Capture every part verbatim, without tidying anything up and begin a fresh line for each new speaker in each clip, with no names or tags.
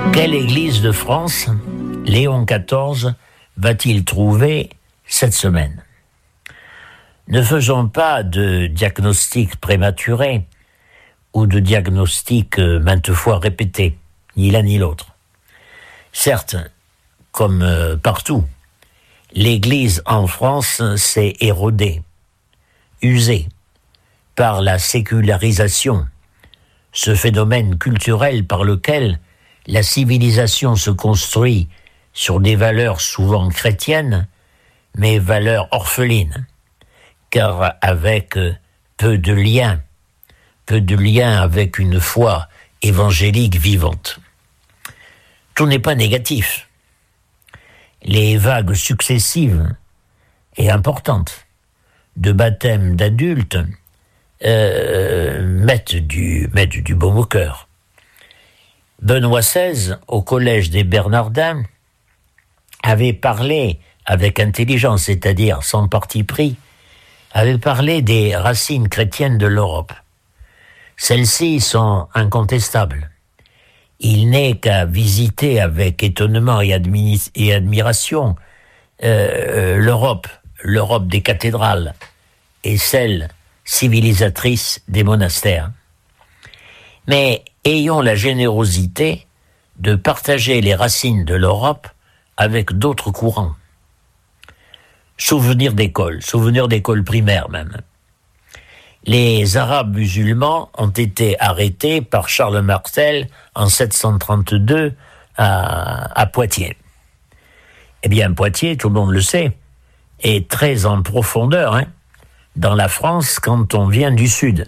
Quelle église de France Léon quatorze va-t-il trouver cette semaine? Ne faisons pas de diagnostic prématuré ou de diagnostic maintes fois répété, ni l'un ni l'autre. Certes, comme partout, l'Église en France s'est érodée, usée par la sécularisation, ce phénomène culturel par lequel la civilisation se construit sur des valeurs souvent chrétiennes, mais valeurs orphelines, car avec peu de liens, peu de liens avec une foi évangélique vivante. Tout n'est pas négatif. Les vagues successives et importantes de baptême d'adultes euh, mettent du, mettent du baume au cœur. Benoît seize, au collège des Bernardins, avait parlé avec intelligence, c'est-à-dire sans parti pris, avait parlé des racines chrétiennes de l'Europe. Celles-ci sont incontestables. Il n'est qu'à visiter avec étonnement et, admi- et admiration euh, l'Europe, l'Europe des cathédrales et celle civilisatrice des monastères. Mais ayons la générosité de partager les racines de l'Europe avec d'autres courants. Souvenir d'école, souvenir d'école primaire même. Les Arabes musulmans ont été arrêtés par Charles Martel en sept cent trente-deux à, à Poitiers. Eh bien, Poitiers, tout le monde le sait, est très en profondeur hein, dans la France quand on vient du sud.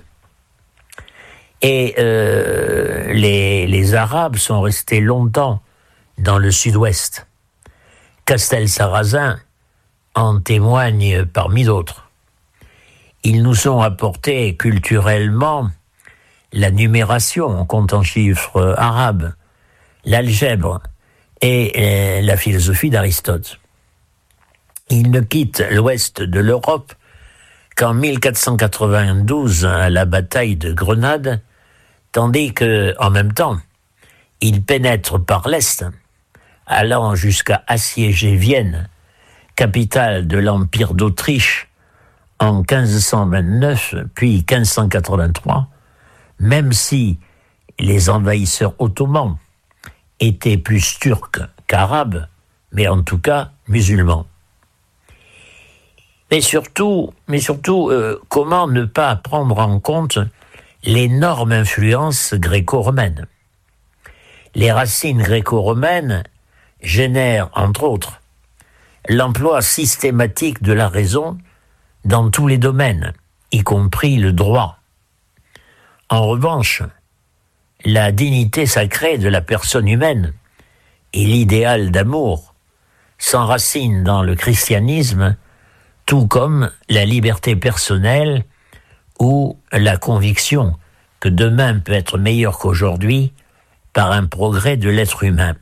Et euh, les, les Arabes sont restés longtemps dans le sud-ouest. Castelsarrasin en témoigne parmi d'autres. Ils nous ont apporté culturellement la numération, on compte en chiffres arabes, l'algèbre et euh, la philosophie d'Aristote. Ils ne quittent l'ouest de l'Europe qu'en mille quatre cent quatre-vingt-douze, à la bataille de Grenade, tandis que, en même temps, ils pénètrent par l'est, allant jusqu'à assiéger Vienne, capitale de l'Empire d'Autriche, en quinze cent vingt-neuf, puis quinze cent quatre-vingt-trois, même si les envahisseurs ottomans étaient plus turcs qu'arabes, mais en tout cas musulmans. Mais surtout, mais surtout euh, comment ne pas prendre en compte l'énorme influence gréco-romaine? Les racines gréco-romaines génèrent, entre autres, l'emploi systématique de la raison dans tous les domaines, y compris le droit. En revanche, la dignité sacrée de la personne humaine et l'idéal d'amour s'enracinent dans le christianisme, tout comme la liberté personnelle ou la conviction que demain peut être meilleur qu'aujourd'hui par un progrès de l'être humain.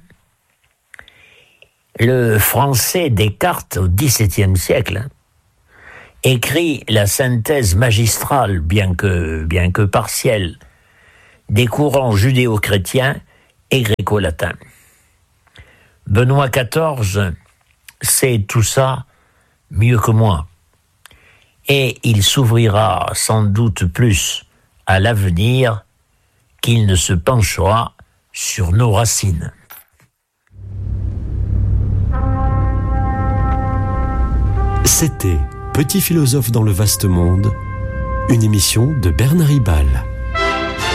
Le français Descartes, au dix-septième siècle, écrit la synthèse magistrale, bien que, bien que partielle, des courants judéo-chrétiens et gréco-latins. Benoît quatorze sait tout ça mieux que moi, et il s'ouvrira sans doute plus à l'avenir qu'il ne se penchera sur nos racines.
C'était Petit philosophe dans le vaste monde, une émission de Bernard Ribal.